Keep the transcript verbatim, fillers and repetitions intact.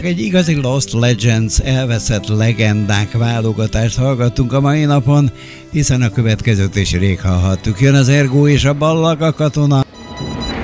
egy igazi Lost Legends, elveszett legendák válogatást hallgattunk a mai napon, hiszen a következőt is rég hallhattuk. Jön az Ergo és a Ballaga katona.